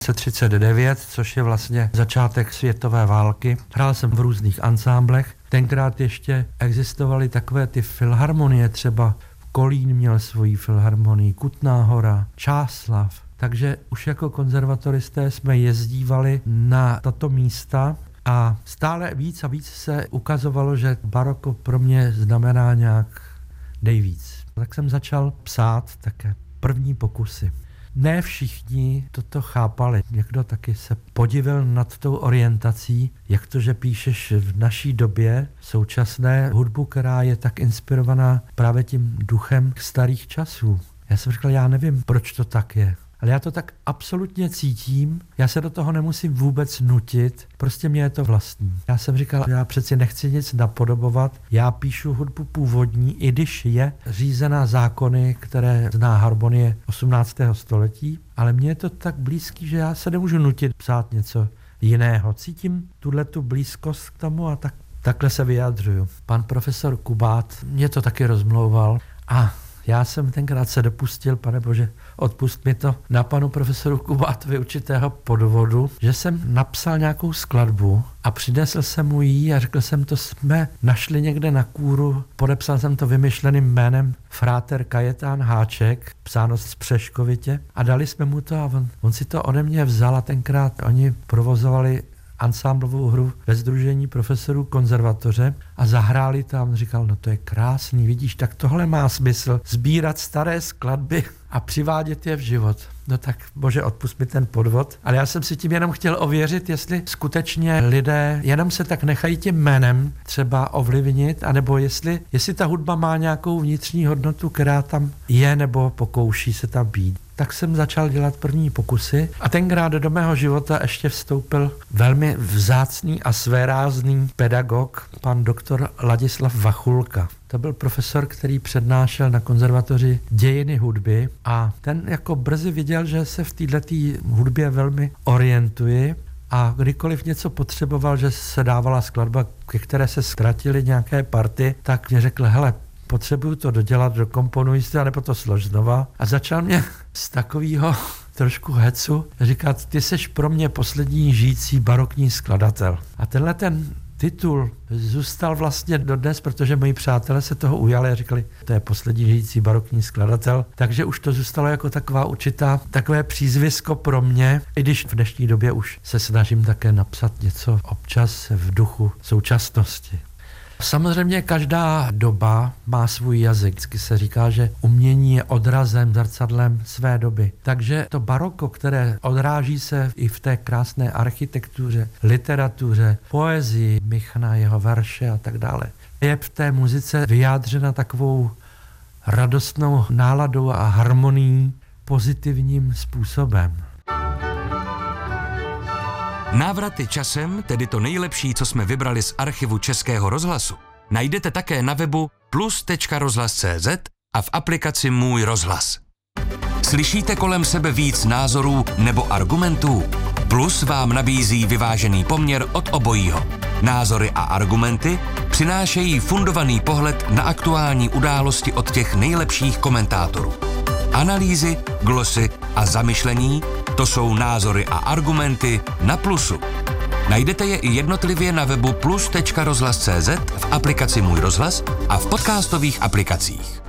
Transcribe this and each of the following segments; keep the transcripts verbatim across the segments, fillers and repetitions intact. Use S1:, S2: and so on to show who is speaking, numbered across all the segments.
S1: třicet devět, což je vlastně začátek světové války. Hrál jsem v různých ansámblech. Tenkrát ještě existovaly takové ty filharmonie, třeba Kolín měl svoji filharmonii, Kutná Hora, Čáslav. Takže už jako konzervatoristé jsme jezdívali na tato místa a stále víc a víc se ukazovalo, že baroko pro mě znamená nějak nejvíc. Tak jsem začal psát také první pokusy. Ne všichni toto chápali. Někdo taky se podivil nad tou orientací, jak to, že píšeš v naší době současné hudbu, která je tak inspirovaná právě tím duchem starých časů. Já jsem říkal, já nevím, proč to tak je. Ale já to tak absolutně cítím, já se do toho nemusím vůbec nutit, prostě mě je to vlastní. Já jsem říkal, já přeci nechci nic napodobovat, já píšu hudbu původní, i když je řízená zákony, které zná harmonie osmnáctého století, ale mně je to tak blízký, že já se nemůžu nutit psát něco jiného. Cítím tuhletu blízkost k tomu a tak, takhle se vyjadřuju. Pan profesor Kubát mě to taky rozmlouval a já jsem tenkrát se dopustil, pane bože, odpust mi to, na panu profesoru Kubátovi určitého podvodu, že jsem napsal nějakou skladbu a přinesl jsem mu ji a řekl jsem, to jsme našli někde na kůru, podepsal jsem to vymyšleným jménem Fráter Kajetán Háček, psáno z Přeškovitě a dali jsme mu to a on, on si to ode mě vzal a tenkrát oni provozovali ansámblovou hru ve sdružení profesorů konzervatoře a zahráli to a on říkal, no to je krásný, vidíš, tak tohle má smysl, sbírat staré skladby a přivádět je v život. No tak bože, odpust mi ten podvod, ale já jsem si tím jenom chtěl ověřit, jestli skutečně lidé jenom se tak nechají tím jménem třeba ovlivnit, anebo jestli, jestli ta hudba má nějakou vnitřní hodnotu, která tam je, nebo pokouší se tam být. Tak jsem začal dělat první pokusy a tenkrát do mého života ještě vstoupil velmi vzácný a svérázný pedagog, pan doktor Ladislav Vachulka. To byl profesor, který přednášel na konzervatoři dějiny hudby a ten jako brzy viděl, že se v této hudbě velmi orientuji a kdykoliv něco potřeboval, že se dávala skladba, ke které se ztratily nějaké party, tak mě řekl, hele, potřebuju to dodělat, dokomponuji si to, nebo to slož znova. A začal mě z takového trošku hecu říkat, ty seš pro mě poslední žijící barokní skladatel. A tenhle ten titul zůstal vlastně dodnes, protože moji přátelé se toho ujali a říkali, to je poslední žijící barokní skladatel. Takže už to zůstalo jako taková určitá, takové přízvisko pro mě, i když v dnešní době už se snažím také napsat něco občas v duchu současnosti. Samozřejmě každá doba má svůj jazyk. Vždycky se říká, že umění je odrazem, zrcadlem své doby. Takže to baroko, které odráží se i v té krásné architektuře, literatuře, poezii, Michna, jeho verše a tak dále, je v té muzice vyjádřena takovou radostnou náladou a harmonií pozitivním způsobem.
S2: Návraty časem, tedy to nejlepší, co jsme vybrali z archivu Českého rozhlasu, najdete také na webu plus tečka rozhlas tečka cé zet a v aplikaci Můj rozhlas. Slyšíte kolem sebe víc názorů nebo argumentů? Plus vám nabízí vyvážený poměr od obojího. Názory a argumenty přinášejí fundovaný pohled na aktuální události od těch nejlepších komentátorů. Analýzy, glosy a zamyšlení, to jsou názory a argumenty na Plusu. Najdete je i jednotlivě na webu plus tečka rozhlas tečka cé zet, v aplikaci Můj rozhlas a v podcastových aplikacích.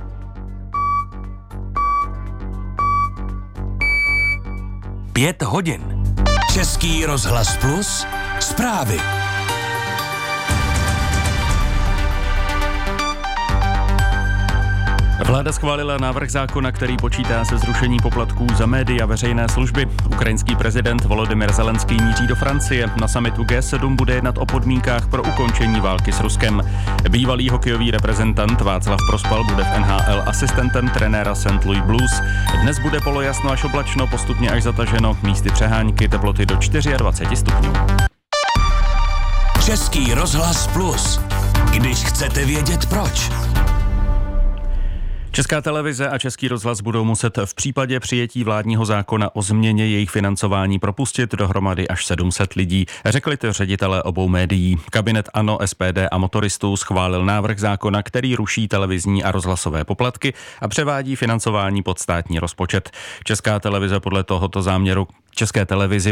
S2: Pět hodin. Český rozhlas Plus. Zprávy.
S3: Vláda schválila návrh zákona, který počítá se zrušením poplatků za média veřejné služby. Ukrajinský prezident Volodymyr Zelenský míří do Francie. Na summitu G sedm bude jednat o podmínkách pro ukončení války s Ruskem. Bývalý hokejový reprezentant Václav Prospal bude v N H L asistentem trenéra Saint Louis Blues. Dnes bude polojasno až oblačno, postupně až zataženo, místy přehánky, teploty do dvacet čtyři stupňů.
S2: Český rozhlas Plus. Když chcete vědět proč.
S3: Česká televize a Český rozhlas budou muset v případě přijetí vládního zákona o změně jejich financování propustit dohromady až sedm set lidí, řekli to ředitelé obou médií. Kabinet ANO, S P D a motoristů schválil návrh zákona, který ruší televizní a rozhlasové poplatky a převádí financování pod státní rozpočet. Česká televize podle tohoto záměru České televizi